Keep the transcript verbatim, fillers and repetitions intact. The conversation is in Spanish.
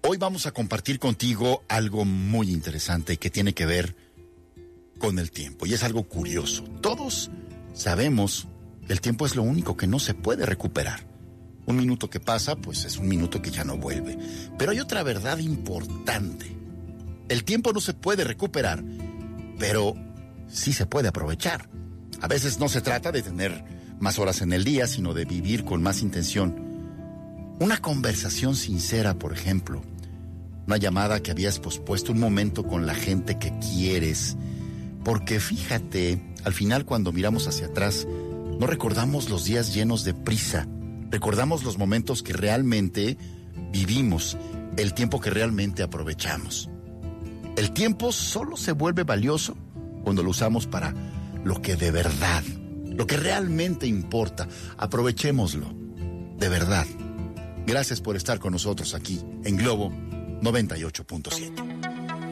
Hoy vamos a compartir contigo algo muy interesante que tiene que ver con el tiempo, y es algo curioso. Todos sabemos que el tiempo es lo único que no se puede recuperar. Un minuto que pasa, pues es un minuto que ya no vuelve. Pero hay otra verdad importante. El tiempo no se puede recuperar, pero sí se puede aprovechar. A veces no se trata de tener más horas en el día, sino de vivir con más intención. Una conversación sincera, por ejemplo. Una llamada que habías pospuesto, un momento con la gente que quieres. Porque fíjate, al final cuando miramos hacia atrás, no recordamos los días llenos de prisa. Recordamos los momentos que realmente vivimos, el tiempo que realmente aprovechamos. El tiempo solo se vuelve valioso cuando lo usamos para lo que de verdad, lo que realmente importa. Aprovechémoslo, de verdad. Gracias por estar con nosotros aquí en Globo noventa y ocho punto siete.